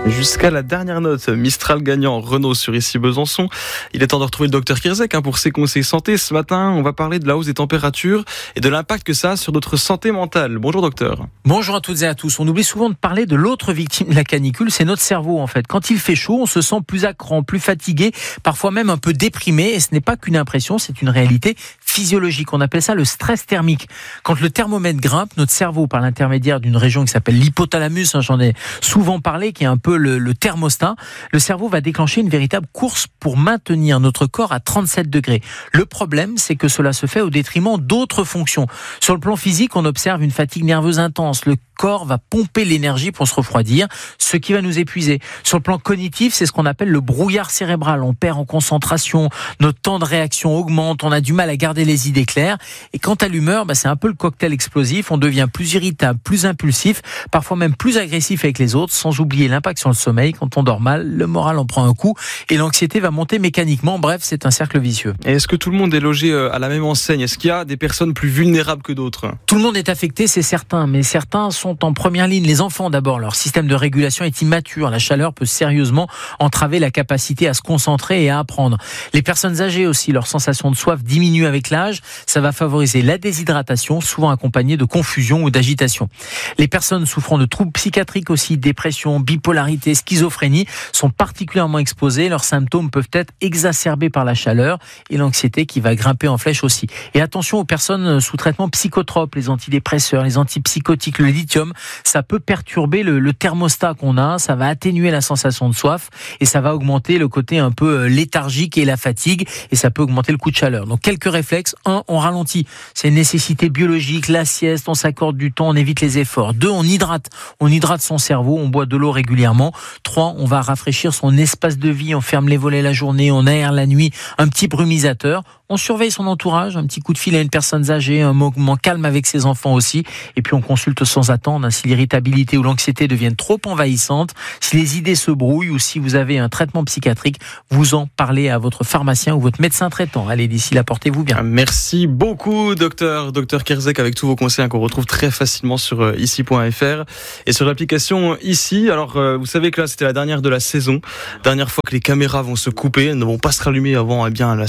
Jusqu'à la dernière note, Mistral gagnant, Renault sur ici Besançon. Il est temps de retrouver le docteur Kierzek pour ses conseils santé. Ce matin, on va parler de la hausse des températures et de l'impact que ça a sur notre santé mentale. Bonjour docteur. Bonjour à toutes et à tous. On oublie souvent de parler de l'autre victime de la canicule, c'est notre cerveau en fait. Quand il fait chaud, on se sent plus à cran, plus fatigué, parfois même un peu déprimé. Et ce n'est pas qu'une impression, c'est une réalité physiologique. On appelle ça le stress thermique. Quand le thermomètre grimpe, notre cerveau, par l'intermédiaire d'une région qui s'appelle l'hypothalamus, j'en ai souvent parlé, qui est un peu le thermostat, le cerveau va déclencher une véritable course pour maintenir notre corps à 37 degrés. Le problème, c'est que cela se fait au détriment d'autres fonctions. Sur le plan physique, on observe une fatigue nerveuse intense. Le corps va pomper l'énergie pour se refroidir, ce qui va nous épuiser. Sur le plan cognitif, c'est ce qu'on appelle le brouillard cérébral. On perd en concentration, notre temps de réaction augmente, on a du mal à garder les idées claires. Et quant à l'humeur, c'est un peu le cocktail explosif. On devient plus irritable, plus impulsif, parfois même plus agressif avec les autres, sans oublier l'impact sur le sommeil. Quand on dort mal, le moral en prend un coup et l'anxiété va monter mécaniquement. Bref, c'est un cercle vicieux. Et est-ce que tout le monde est logé à la même enseigne ? Est-ce qu'il y a des personnes plus vulnérables que d'autres ? Tout le monde est affecté, c'est certain, mais certains sont en première ligne. Les enfants d'abord, leur système de régulation est immature. La chaleur peut sérieusement entraver la capacité à se concentrer et à apprendre. Les personnes âgées aussi, leur sensation de soif diminue avec l'âge. Ça va favoriser la déshydratation, souvent accompagnée de confusion ou d'agitation. Les personnes souffrant de troubles psychiatriques aussi, dépression, bipolarité, schizophrénie, sont particulièrement exposées. Leurs symptômes peuvent être exacerbés par la chaleur et l'anxiété qui va grimper en flèche aussi. Et attention aux personnes sous traitement psychotrope, les antidépresseurs, les antipsychotiques, le lithium, ça peut perturber le thermostat qu'on a, ça va atténuer la sensation de soif et ça va augmenter le côté un peu léthargique et la fatigue et ça peut augmenter le coup de chaleur. Donc quelques réflexes. 1, on ralentit. C'est une nécessité biologique, la sieste, on s'accorde du temps, on évite les efforts. 2, on hydrate. On hydrate son cerveau, on boit de l'eau régulièrement. 3, on va rafraîchir son espace de vie, on ferme les volets la journée, on aère la nuit, un petit brumisateur. On surveille son entourage, un petit coup de fil à une personne âgée, un moment calme avec ses enfants aussi. Et puis on consulte sans attendre si l'irritabilité ou l'anxiété deviennent trop envahissantes, si les idées se brouillent ou si vous avez un traitement psychiatrique, vous en parlez à votre pharmacien ou votre médecin traitant. Allez, d'ici là, portez-vous bien. Merci beaucoup, docteur Kierzek, avec tous vos conseils qu'on retrouve très facilement sur ici.fr et sur l'application Ici. Alors, vous savez que là, c'était la dernière de la saison. Dernière fois que les caméras vont se couper, elles ne vont pas se rallumer avant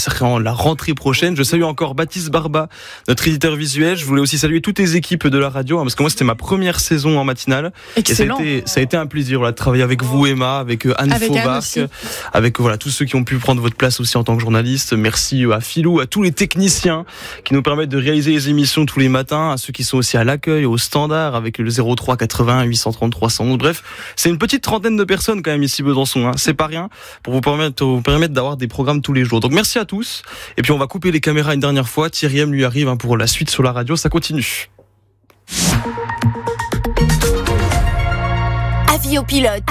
la rentrée prochaine. Je salue encore Baptiste Barba, notre éditeur visuel. Je voulais aussi saluer toutes les équipes de la radio, parce que moi, c'était ma première saison en matinale. Excellent. Et ça a été un plaisir de travailler avec vous, Emma, avec Anne Faubarc, avec tous ceux qui ont pu prendre votre place aussi en tant que journaliste. Merci à Philou, à tous les techniciens qui nous permettent de réaliser les émissions tous les matins, à ceux qui sont aussi à l'accueil, au standard, avec le 03 81 830 311. Bref, c'est une petite trentaine de personnes quand même ici Besançon. C'est pas rien pour vous permettre d'avoir des programmes tous les jours. Donc merci à tous. Et puis on va couper les caméras une dernière fois. Thierry M lui arrive pour la suite sur la radio. Ça continue. Avis aux pilotes.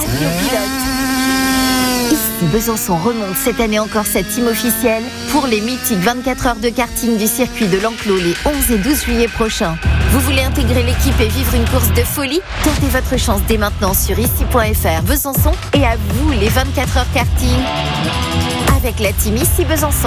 Ici Besançon remonte cette année encore sa team officielle pour les mythiques 24 heures de karting du circuit de l'Enclos les 11 et 12 juillet prochains. Vous voulez intégrer l'équipe et vivre une course de folie ? Tentez votre chance dès maintenant sur ici.fr Besançon et à vous les 24 heures karting avec la team Ici Besançon.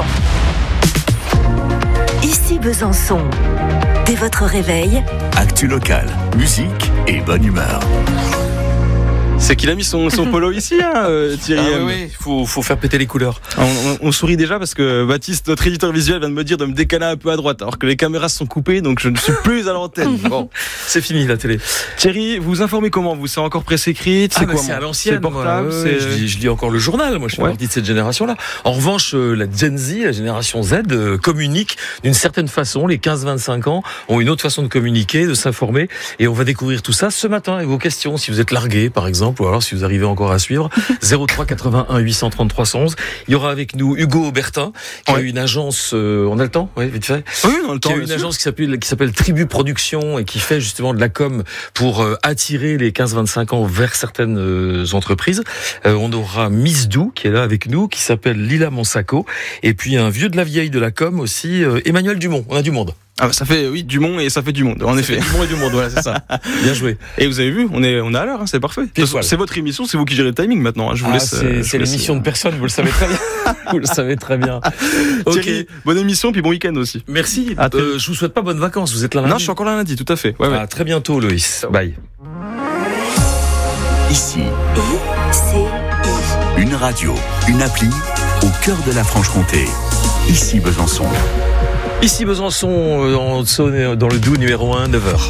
Ici Besançon. Dès votre réveil, actu locale, musique et bonne humeur. C'est qu'il a mis son polo ici, Thierry. Oui, faut faire péter les couleurs. On sourit déjà parce que Baptiste, notre éditeur visuel, vient de me dire de me décaler un peu à droite, alors que les caméras sont coupées, donc je ne suis plus à l'antenne. Bon, c'est fini la télé. Thierry, vous informez comment vous ? C'est encore presse écrite ? C'est quoi ? C'est à l'ancienne. C'est portable. Je lis encore le journal. Moi, je fais partie de cette génération-là. En revanche, la Gen Z, la génération Z, communique d'une certaine façon. Les 15-25 ans ont une autre façon de communiquer, de s'informer, et on va découvrir tout ça ce matin avec vos questions. Si vous êtes largué, par exemple, ou alors si vous arrivez encore à suivre, 03 81 830 311. Il y aura avec nous Hugo Aubertin, qui a une agence, on a le temps? Oui, vite fait. Oui, on a le temps. Qui a une agence qui s'appelle Tribu Production et qui fait justement de la com pour attirer les 15-25 ans vers certaines entreprises. On aura Miss Dou qui est là avec nous, qui s'appelle Lila Monsako, et puis un vieux de la vieille de la com aussi, Emmanuel Dumont. On a du monde. Ah bah ça fait Dumont et ça fait du monde en effet. Dumont et du monde, voilà, c'est ça. Bien joué. Et vous avez vu, on est à l'heure, c'est parfait. C'est votre émission, c'est vous qui gérez le timing maintenant. Je vous laisse. C'est l'émission de personne, vous le savez très bien. Vous le savez très bien. Thierry, bonne émission puis bon week-end aussi. Merci. Je vous souhaite pas bonnes vacances. Vous êtes là lundi? Non, je suis encore là lundi, tout à fait. À très bientôt, Loïs. Bye. Ici. ICI. Une radio, une appli au cœur de la Franche-Comté. Ici Besançon. Ici Besançon, en Saône, dans le Doubs numéro 1, 9h.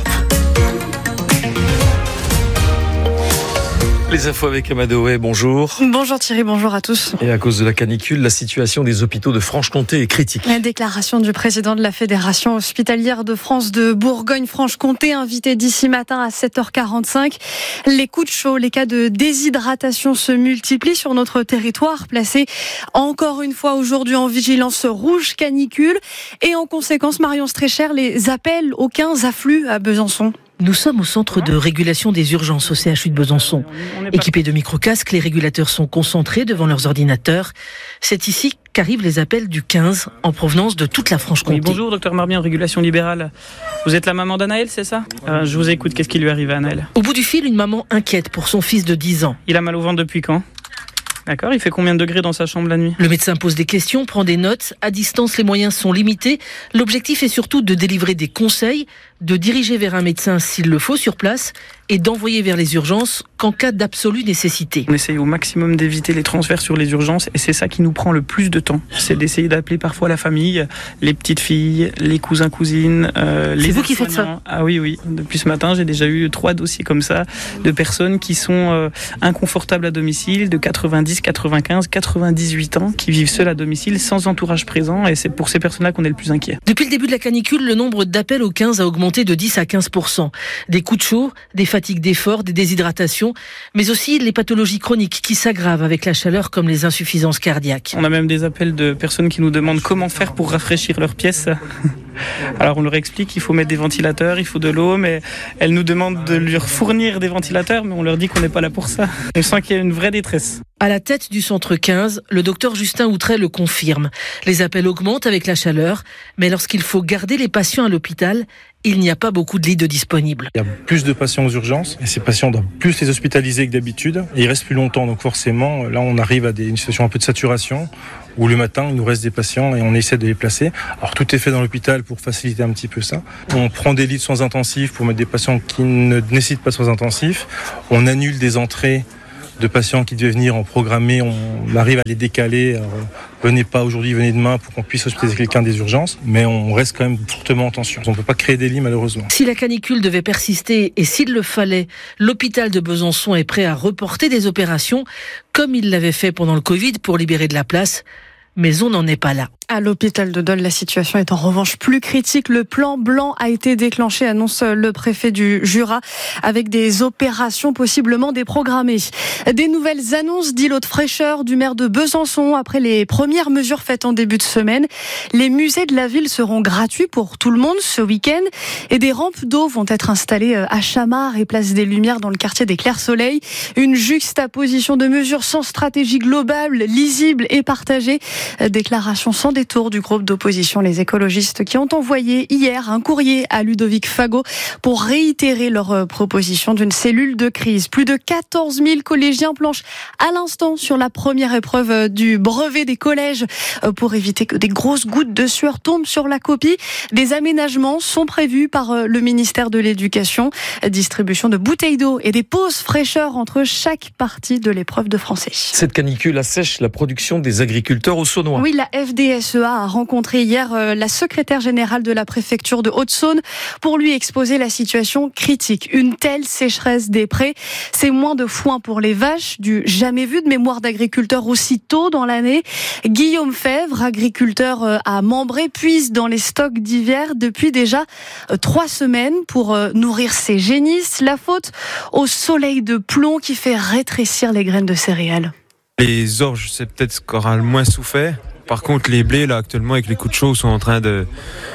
Les infos avec Amadoé, bonjour. Bonjour Thierry, bonjour à tous. Et à cause de la canicule, la situation des hôpitaux de Franche-Comté est critique. La déclaration du président de la Fédération hospitalière de France de Bourgogne-Franche-Comté, invité d'ici matin à 7h45. Les coups de chaud, les cas de déshydratation se multiplient sur notre territoire, placé encore une fois aujourd'hui en vigilance rouge canicule. Et en conséquence, Marion Strécher, les appels au 15 affluent à Besançon. Nous sommes au centre de régulation des urgences au CHU de Besançon. Équipés de micro-casques, les régulateurs sont concentrés devant leurs ordinateurs. C'est ici qu'arrivent les appels du 15 en provenance de toute la Franche-Comté. Oui, bonjour, docteur Marbian, régulation libérale. Vous êtes la maman d'Anaël, c'est ça ? Je vous écoute, qu'est-ce qui lui arrive à Anaël ? Au bout du fil, une maman inquiète pour son fils de 10 ans. Il a mal au ventre depuis quand ? D'accord, il fait combien de degrés dans sa chambre la nuit ? Le médecin pose des questions, prend des notes. À distance, les moyens sont limités. L'objectif est surtout de délivrer des conseils, de diriger vers un médecin s'il le faut sur place et d'envoyer vers les urgences qu'en cas d'absolue nécessité. On essaye au maximum d'éviter les transferts sur les urgences et c'est ça qui nous prend le plus de temps. C'est d'essayer d'appeler parfois la famille, les petites filles, les cousins, cousines, les... C'est vous qui faites ça ? Ah oui. Depuis ce matin, j'ai déjà eu 3 dossiers comme ça de personnes qui sont inconfortables à domicile, de 90, 95, 98 ans, qui vivent seuls à domicile sans entourage présent et c'est pour ces personnes-là qu'on est le plus inquiet. Depuis le début de la canicule, le nombre d'appels au 15 a augmenté de 10 à 15%. Des coups de chaud, des fatigues d'effort, des déshydratations, mais aussi les pathologies chroniques qui s'aggravent avec la chaleur comme les insuffisances cardiaques. On a même des appels de personnes qui nous demandent comment faire pour rafraîchir leur pièce. Alors on leur explique qu'il faut mettre des ventilateurs, il faut de l'eau, mais elles nous demandent de leur fournir des ventilateurs, mais on leur dit qu'on n'est pas là pour ça. On sent qu'il y a une vraie détresse. À la tête du centre 15, le docteur Justin Outret le confirme. Les appels augmentent avec la chaleur, mais lorsqu'il faut garder les patients à l'hôpital, il n'y a pas beaucoup de lits de disponibles. Il y a plus de patients aux urgences et ces patients doivent plus les hospitaliser que d'habitude et ils restent plus longtemps. Donc forcément, là on arrive à une situation un peu de saturation où le matin il nous reste des patients et on essaie de les placer. Alors tout est fait dans l'hôpital pour faciliter un petit peu ça. On prend des lits de soins intensifs pour mettre des patients qui ne nécessitent pas de soins intensifs. On annule des entrées de patients qui devaient venir en programmé, on arrive à les décaler. Alors, venez pas aujourd'hui, venez demain pour qu'on puisse hospitaliser quelqu'un des urgences, mais on reste quand même fortement en tension. On ne peut pas créer des lits malheureusement. Si la canicule devait persister et s'il le fallait, l'hôpital de Besançon est prêt à reporter des opérations comme il l'avait fait pendant le Covid pour libérer de la place. Mais on n'en est pas là. À l'hôpital de Dole, la situation est en revanche plus critique. Le plan blanc a été déclenché, annonce le préfet du Jura, avec des opérations possiblement déprogrammées. Des nouvelles annonces d'îlots de fraîcheur du maire de Besançon après les premières mesures faites en début de semaine. Les musées de la ville seront gratuits pour tout le monde ce week-end et des rampes d'eau vont être installées à Chamard et Place des Lumières dans le quartier des Clairs-Soleil. Une juxtaposition de mesures sans stratégie globale, lisible et partagée. Déclaration sans détour du groupe d'opposition Les Écologistes qui ont envoyé hier un courrier à Ludovic Fagot pour réitérer leur proposition d'une cellule de crise. Plus de 14 000 collégiens planchent à l'instant sur la première épreuve du brevet des collèges pour éviter que des grosses gouttes de sueur tombent sur la copie. Des aménagements sont prévus par le ministère de l'Éducation. Distribution de bouteilles d'eau et des pauses fraîcheur entre chaque partie de l'épreuve de français. Cette canicule assèche la production des agriculteurs au Saônois. Oui, la FDSEA a rencontré hier la secrétaire générale de la préfecture de Haute-Saône pour lui exposer la situation critique. Une telle sécheresse des prés, c'est moins de foin pour les vaches, du jamais vu de mémoire d'agriculteurs aussi tôt dans l'année. Guillaume Fèvre, agriculteur à Membré, puise dans les stocks d'hiver depuis déjà 3 semaines pour nourrir ses génisses. La faute au soleil de plomb qui fait rétrécir les graines de céréales. Les orges, c'est peut-être ce qu'aura le moins souffert. Par contre, les blés, là, actuellement, avec les coups de chaud, sont en train de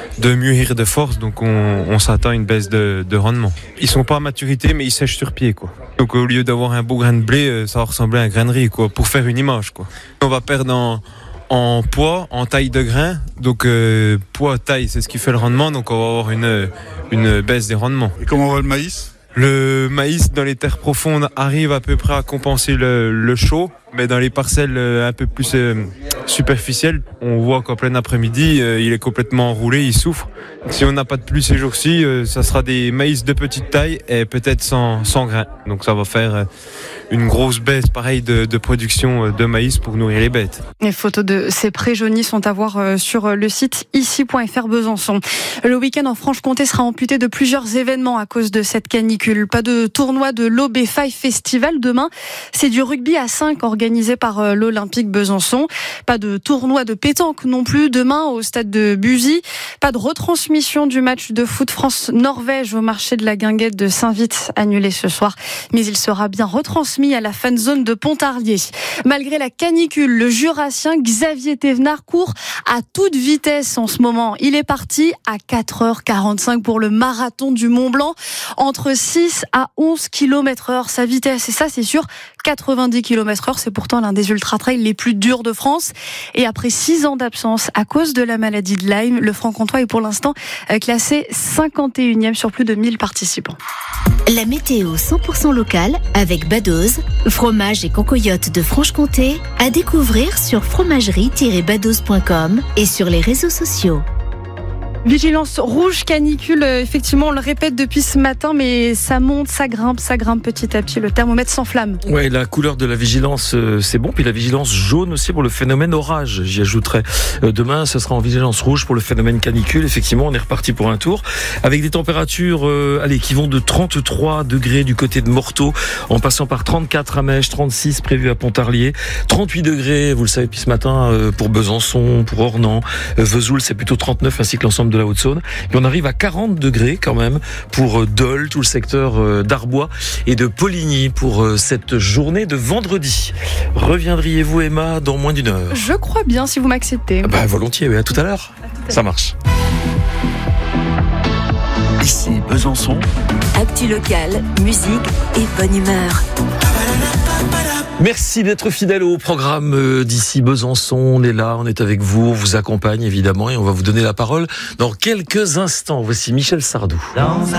mûrir de force. Donc, on s'attend à une baisse de rendement. Ils sont pas à maturité, mais ils sèchent sur pied, quoi. Donc, au lieu d'avoir un beau grain de blé, ça va ressembler à un grain de riz, quoi, pour faire une image, quoi. On va perdre en poids, en taille de grain. Donc, poids, taille, c'est ce qui fait le rendement. Donc, on va avoir une baisse des rendements. Et comment va le maïs ? Le maïs dans les terres profondes arrive à peu près à compenser le chaud. Mais dans les parcelles un peu plus superficielles, on voit qu'en plein après-midi, il est complètement enroulé, il souffre. Si on n'a pas de pluie ces jours-ci, ça sera des maïs de petite taille et peut-être sans grains. Donc ça va faire une grosse baisse pareil de production de maïs pour nourrir les bêtes. Les photos de ces prés jaunis sont à voir sur le site ici.fr Besançon. Le week-end en Franche-Comté sera amputé de plusieurs événements à cause de cette canicule. Pas de tournoi de l'OB5 Festival demain. C'est du rugby à 5 organisé par l'Olympique Besançon. Pas de tournoi de pétanque non plus demain au stade de Buzy. Pas de retransmission du match de foot France-Norvège au marché de la Guinguette de Saint-Vite annulé ce soir. Mais il sera bien retransmis à la fan zone de Pontarlier. Malgré la canicule, le Jurassien Xavier Thévenard court à toute vitesse en ce moment. Il est parti à 4h45 pour le marathon du Mont-Blanc, entre 6 à 11 km/h sa vitesse. Et ça, c'est sûr, 90 km/h, c'est pourtant l'un des ultra-trails les plus durs de France. Et après 6 ans d'absence à cause de la maladie de Lyme, le Franc-Comtois est pour l'instant classé 51e sur plus de 1000 participants. La météo 100% locale avec Badoz, fromage et concoyote de Franche-Comté, à découvrir sur fromagerie-badoz.com et sur les réseaux sociaux. Vigilance rouge canicule, effectivement, on le répète depuis ce matin, mais ça monte, ça grimpe petit à petit. Le thermomètre s'enflamme. Ouais, la couleur de la vigilance, c'est bon. Puis la vigilance jaune aussi pour le phénomène orage, j'y ajouterai. Demain, ce sera en vigilance rouge pour le phénomène canicule. Effectivement, on est reparti pour un tour avec des températures qui vont de 33 degrés du côté de Morteau, en passant par 34 à Mèche, 36 prévu à Pontarlier, 38 degrés, vous le savez, depuis ce matin, pour Besançon, pour Ornans, Vesoul, c'est plutôt 39, ainsi que l'ensemble de la Haute-Saône. Et on arrive à 40 degrés quand même pour Dole, tout le secteur d'Arbois et de Poligny pour cette journée de vendredi. Reviendriez-vous, Emma, dans moins d'une heure? Je crois bien, si vous m'acceptez. Volontiers, oui, à tout à l'heure. Ça marche. Ici Besançon. Actu locale, musique et bonne humeur. Merci d'être fidèle au programme d'ici Besançon. On est là, on est avec vous, on vous accompagne évidemment et on va vous donner la parole dans quelques instants. Voici Michel Sardou.